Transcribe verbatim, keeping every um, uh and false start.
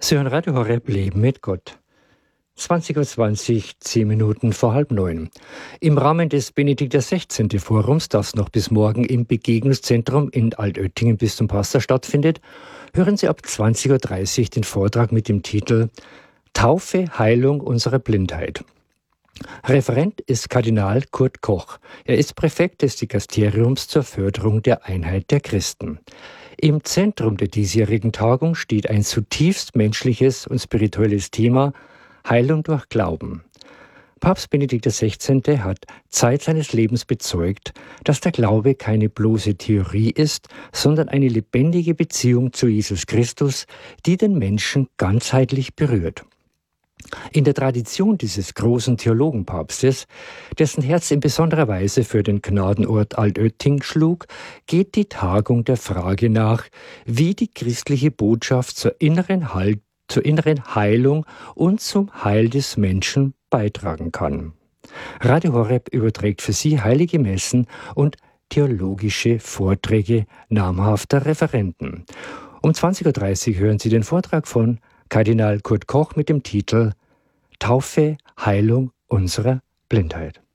Sie hören Radio Horeb Leben mit Gott. zwanzig Uhr zwanzig, zehn Minuten vor halb neun. Im Rahmen des Benedikt der sechzehnten. Forums, das noch bis morgen im Begegnungszentrum in Altöttingen bis zum Pastor stattfindet, hören Sie ab zwanzig Uhr dreißig den Vortrag mit dem Titel Taufe, Heilung unserer Blindheit. Referent ist Kardinal Kurt Koch. Er ist Präfekt des Dikasteriums zur Förderung der Einheit der Christen. Im Zentrum der diesjährigen Tagung steht ein zutiefst menschliches und spirituelles Thema: Heilung durch Glauben. Papst Benedikt der sechzehnte. Hat Zeit seines Lebens bezeugt, dass der Glaube keine bloße Theorie ist, sondern eine lebendige Beziehung zu Jesus Christus, die den Menschen ganzheitlich berührt. In der Tradition dieses großen Theologenpapstes, dessen Herz in besonderer Weise für den Gnadenort Altötting schlug, geht die Tagung der Frage nach, wie die christliche Botschaft zur inneren, Heil, zur inneren Heilung und zum Heil des Menschen beitragen kann. Radio Horeb überträgt für Sie heilige Messen und theologische Vorträge namhafter Referenten. Um zwanzig Uhr dreißig hören Sie den Vortrag von Kardinal Kurt Koch mit dem Titel Taufe, Heilung unserer Blindheit.